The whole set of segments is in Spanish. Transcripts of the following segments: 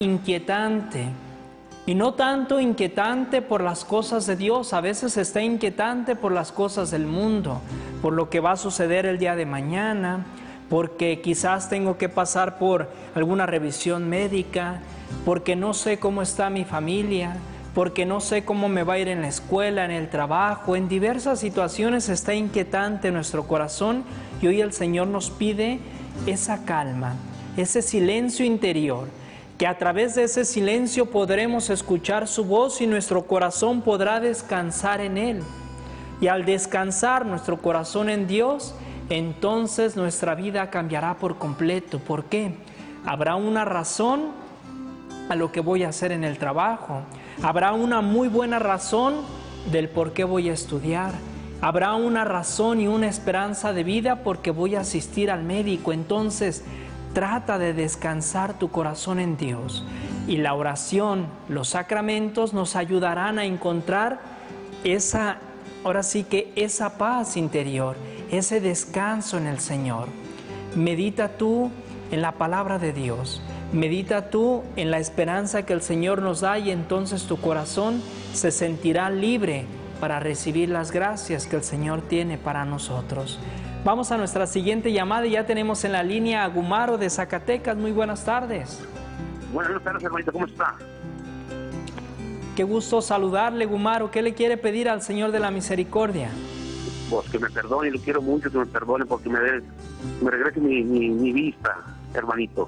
inquietante. Y no tanto inquietante por las cosas de Dios, a veces está inquietante por las cosas del mundo, por lo que va a suceder el día de mañana, porque quizás tengo que pasar por alguna revisión médica, porque no sé cómo está mi familia, porque no sé cómo me va a ir en la escuela, en el trabajo. En diversas situaciones está inquietante nuestro corazón y hoy el Señor nos pide esa calma, ese silencio interior, que a través de ese silencio podremos escuchar su voz y nuestro corazón podrá descansar en Él. Y al descansar nuestro corazón en Dios, entonces nuestra vida cambiará por completo. ¿Por qué? Habrá una razón a lo que voy a hacer en el trabajo. Habrá una muy buena razón del por qué voy a estudiar. Habrá una razón y una esperanza de vida porque voy a asistir al médico. Entonces, trata de descansar tu corazón en Dios. Y la oración, los sacramentos nos ayudarán a encontrar esa paz interior, ese descanso en el Señor. Medita tú en la palabra de Dios. Medita tú en la esperanza que el Señor nos da y entonces tu corazón se sentirá libre para recibir las gracias que el Señor tiene para nosotros. Vamos a nuestra siguiente llamada y ya tenemos en la línea a Gumaro de Zacatecas. Muy buenas tardes. Buenas tardes, hermanito, ¿cómo está? Qué gusto saludarle, Gumaro. ¿Qué le quiere pedir al Señor de la Misericordia? Pues que me perdone, lo quiero mucho, que me perdone porque me regrese mi vista, hermanito.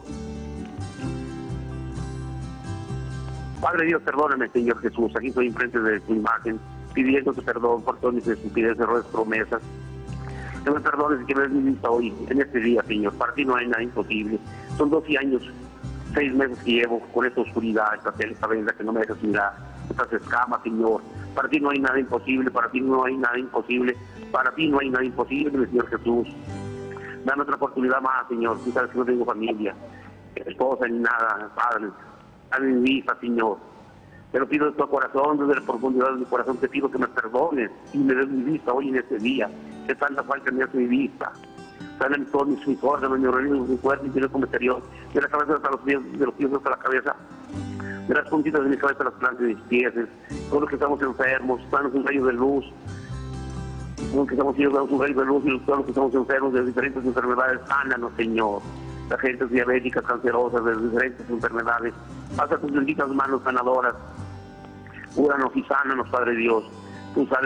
Padre Dios, perdóname, Señor Jesús, aquí estoy enfrente de tu imagen, pidiéndote perdón por todas mis estupideces, errores, promesas. Que me perdones y que me des mi vista hoy, en este día, Señor. Para ti no hay nada imposible. Son 12 años, 6 meses que llevo con esta oscuridad, esta venda que no me dejas mirar, estas escamas, Señor. Para ti no hay nada imposible, para ti no hay nada imposible, para ti no hay nada imposible, mi Señor Jesús. Dame otra oportunidad más, Señor. Tú sabes que no tengo familia, esposa ni nada, Padre. Dame mi vista, Señor. Te lo pido de tu corazón, desde la profundidad de mi corazón, te pido que me perdones y me des mi vista hoy en este día. Que tanta falta me hace mi vista. Salen todos mis órganos, mi organismo, mi cuerpo, mi cuerpo exterior, de la cabeza hasta los pies, de los pies hasta la cabeza, de las puntitas de mi cabeza a las plantas de mis pies, todos los que estamos enfermos, danos un rayo de luz, todos los que estamos ciegos, danos un rayo de luz, y todos los que estamos enfermos de diferentes enfermedades, sánanos, Señor. La gente diabéticas, cancerosas, de diferentes enfermedades, pasa tus benditas manos sanadoras, cúranos y sánanos, Padre Dios. Tú sabes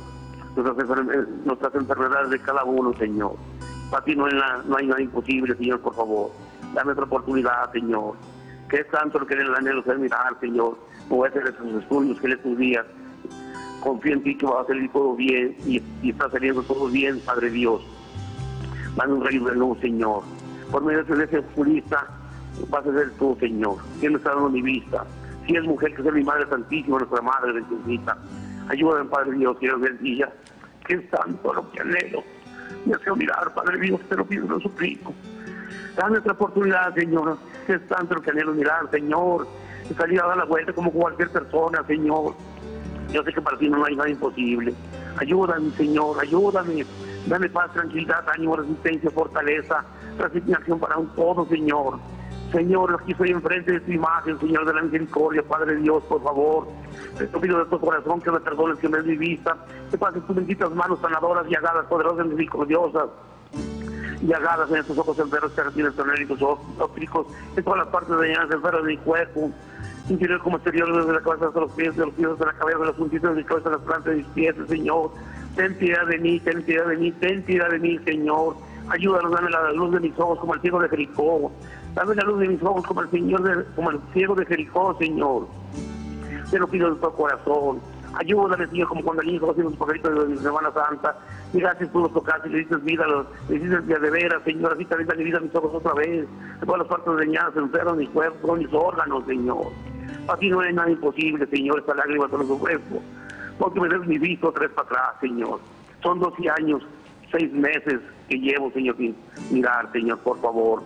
nuestras enfermedades de cada uno, Señor. Para ti no hay nada imposible, Señor, por favor. Dame otra oportunidad, Señor. Que es tanto lo que en el anhelo de mirar, Señor. No voy a hacer esos estudios que en estos días. Confío en ti que va a salir todo bien y está saliendo todo bien, Padre Dios. Dame un rayo de luz, Señor. Por medio de ese oscurista, vas a ser tú, Señor. ¿Quién me está dando mi vista? Si es mujer, que sea mi Madre Santísima, nuestra Madre Bendita. Ayúdame, Padre Dios, Dios bendiga. Que es tanto lo que anhelo. Me hace mirar, Padre Dios, te lo pido, te lo suplico. Dame otra oportunidad, Señor. Que es tanto lo que anhelo mirar, Señor. Que salir a dar la vuelta como cualquier persona, Señor. Yo sé que para ti no hay nada imposible. Ayúdame, Señor, ayúdame. Dame paz, tranquilidad, ánimo, resistencia, fortaleza, resignación para un todo, Señor. Señor, aquí estoy enfrente de tu imagen, Señor de la misericordia, Padre Dios, por favor. Te pido de tu corazón que me perdones, que me des mi vista, que pases tus benditas manos sanadoras, llagadas, poderosas, misericordiosas, llagadas en estos ojos enfermos, terrenales, tonéricos, ópticos, en todas las partes dañadas, enfermas de mi cuerpo, interior como exterior, desde la cabeza hasta los pies, de los pies hasta la cabeza, de las puntitas de mi cabeza, las plantas de mis pies, Señor. Ten piedad de mí, ten piedad de mí, ten piedad de mí, Señor. Ayúdanos, dame la luz de mis ojos como el ciego de Jericó. Dame la luz de mis ojos como el ciego de Jericó, Señor. Te lo pido de todo corazón. Ayúdame, Señor, como cuando el niño haciendo los pajaritos de mi Semana Santa. Llegaste tú, los tocaste y le dices vida, le dices vida de veras, Señor. Así también dale vida a mis ojos otra vez. De todas las partes dañadas, enfermas, mi cuerpo, mis órganos, Señor. Así no hay nada imposible, Señor, esta lágrima te lo ofrezco. Porque me des mi vista otra vez para atrás, Señor. Son 12 años, 6 meses que llevo, Señor, sin mirar, Señor, por favor.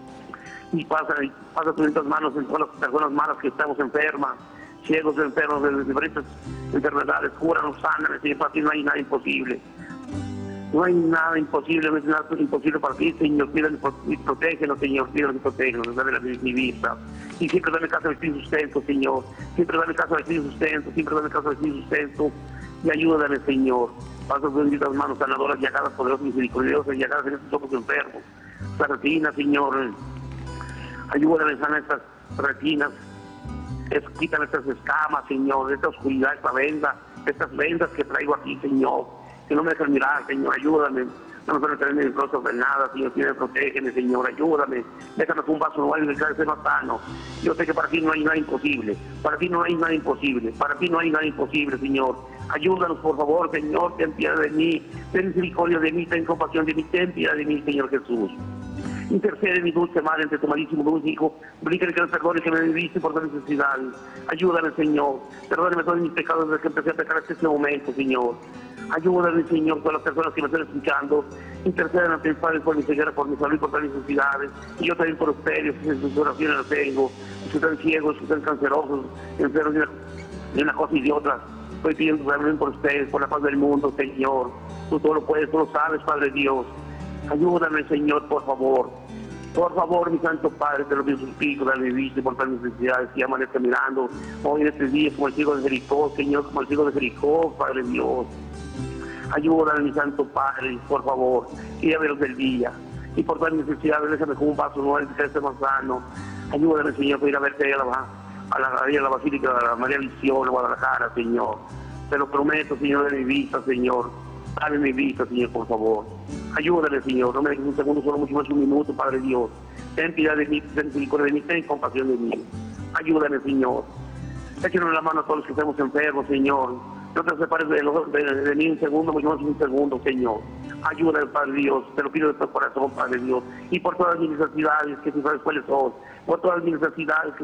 Y pasa tus benditas manos en todas las personas malas que estamos enfermas, ciegos, enfermos de diferentes enfermedades, cúranos, sánanos, Señor, para ti no hay nada imposible. No hay nada imposible, no hay nada imposible para ti, Señor. Pídale y protégenos, Señor. Pídale y protégenos, dame mi vista. Y siempre dame casa de ti sustento, Señor. Siempre dame casa de ti sustento, siempre dame casa de ti sustento. Y ayúdame, Señor. Paso tus benditas manos sanadoras, llagadas, poderosas, misericordiosas, llagadas en estos ojos enfermos. Esta retina, Señor. Ayúdame a sanar estas retinas. Quítame estas escamas, Señor, de esta oscuridad, estas vendas que traigo aquí, Señor. Que no me dejan mirar, Señor, ayúdame. No me pueden tener mis rostros de nada, Señor, protégeme, Señor, ayúdame. Déjame un vaso nuevo y dejar de ser más sano. Yo sé que para ti no hay nada imposible. Para ti no hay nada imposible. Para ti no hay nada imposible, Señor. Ayúdanos, por favor, Señor, ten piedad de mí. Ten misericordia de mí, ten compasión de mí, ten piedad de mí, Señor Jesús. Intercede, mi dulce madre, entre tu malísimo dulce hijo. Oblígale que me perdone, que me viviste por tu necesidad. Ayúdame, Señor. Perdóname todos mis pecados desde que empecé a pecar hasta este momento, Señor. Ayúdame, Señor, con las personas que me están escuchando. Interceden ante el Padre por mi ceguera, por mi salud y por las necesidades. Y yo también por ustedes, que sus oraciones las tengo. Que están ciegos, que están cancerosos, enfermos de una cosa y de otra. Estoy pidiendo también por ustedes, por la paz del mundo, Señor. Tú todo lo puedes, tú lo sabes, Padre Dios. Ayúdame, Señor, por favor. Por favor, mi Santo Padre, te lo pido suplico, dale mi vida por tantas necesidades que amanezca mirando hoy en este día, como el ciego de Jericó, Señor, como el ciego de Jericó, Padre Dios. Ayúdame, mi Santo Padre, por favor, y a veros del día. Y por todas las necesidades, déjame con un vaso nuevo, que esté más sano. Ayúdame, Señor, para ir a verte a la Basílica de la María Visión, Guadalajara, Señor. Te lo prometo, Señor, de mi vista, Señor. Dame mi vista, Señor, por favor. Ayúdame, Señor. No me dejes un segundo, solo mucho más un minuto, Padre Dios. Ten piedad de mí, ten misericordia de mí, ten compasión de mí. Ayúdame, Señor. Échenos la mano a todos los que estamos enfermos, Señor. No te separes de mí un segundo, mucho más un segundo, Señor. Ayúdame, Padre Dios. Te lo pido de todo corazón, Padre Dios. Y por todas mis necesidades, que tú sabes cuáles son. Por todas mis necesidades,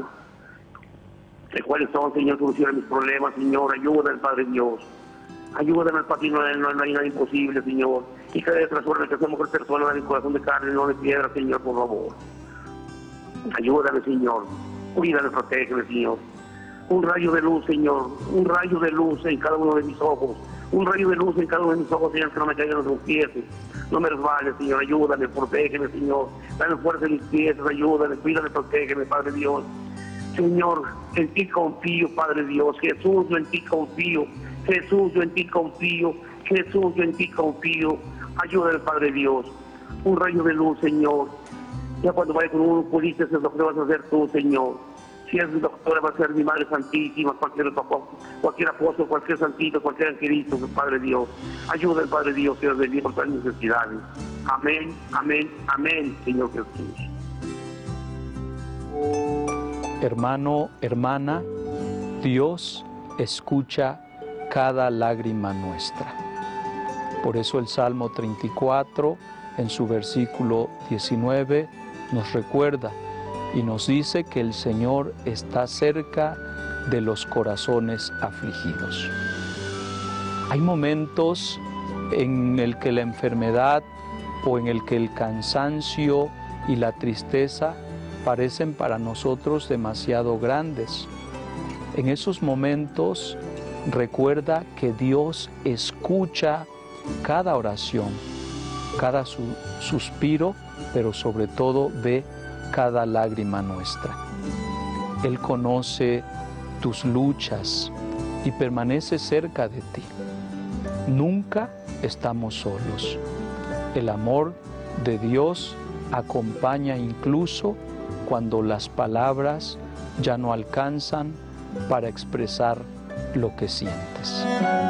que cuáles son, Señor. Soluciona mis problemas, Señor. Ayúdame, Padre Dios. Ayúdame, para ti no hay nada imposible, Señor. Y que transforme que seamos mejor persona en corazón de carne, no de piedra, Señor, por favor. Ayúdame, Señor. Cuídame, protégeme, Señor. Un rayo de luz, Señor. Un rayo de luz en cada uno de mis ojos. Un rayo de luz en cada uno de mis ojos, Señor, que no me caigan los pies. No me resbale, Señor. Ayúdame, protégeme, Señor. Dame fuerza en mis pies, ayúdame, cuídame, protégeme, Padre Dios. Señor, en ti confío, Padre Dios. Jesús, yo en ti confío. Jesús, yo en ti confío. Jesús, yo en ti confío. Ayúdame, Padre Dios. Un rayo de luz, Señor. Ya cuando vaya con un oculista, es lo que vas a hacer tú, Señor. Si es mi doctora, va a ser mi Madre Santísima, cualquier apóstol, cualquier santito, cualquier angelito, Padre Dios. Ayúdame, Padre Dios, Dios de mí por todas las necesidades. Amén, amén, amén, Señor Jesús. Hermano, hermana, Dios escucha cada lágrima nuestra. Por eso el Salmo 34, en su versículo 19, nos recuerda y nos dice que el Señor está cerca de los corazones afligidos. Hay momentos en el que la enfermedad o en el que el cansancio y la tristeza parecen para nosotros demasiado grandes. En esos momentos recuerda que Dios escucha cada oración, cada suspiro, pero sobre todo ve cada lágrima nuestra. Él conoce tus luchas y permanece cerca de ti. Nunca estamos solos. El amor de Dios acompaña incluso cuando las palabras ya no alcanzan para expresar lo que sientes.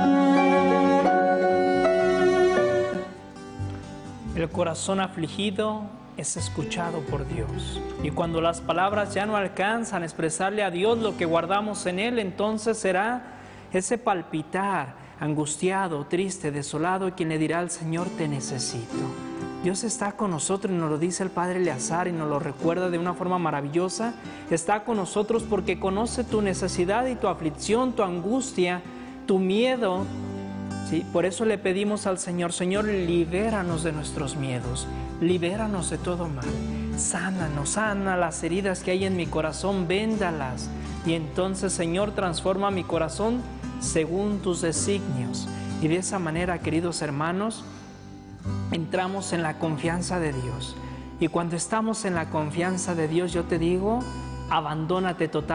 El corazón afligido es escuchado por Dios. Y cuando las palabras ya no alcanzan a expresarle a Dios lo que guardamos en Él, entonces será ese palpitar, angustiado, triste, desolado, quien le dirá al Señor, te necesito. Dios está con nosotros y nos lo dice el Padre Eleazar y nos lo recuerda de una forma maravillosa. Está con nosotros porque conoce tu necesidad y tu aflicción, tu angustia, tu miedo. ¿Sí? Por eso le pedimos al Señor, Señor, libéranos de nuestros miedos, libéranos de todo mal, sánanos, sana las heridas que hay en mi corazón, véndalas. Y entonces, Señor, transforma mi corazón según tus designios. Y de esa manera, queridos hermanos, entramos en la confianza de Dios. Y cuando estamos en la confianza de Dios, yo te digo, abandónate totalmente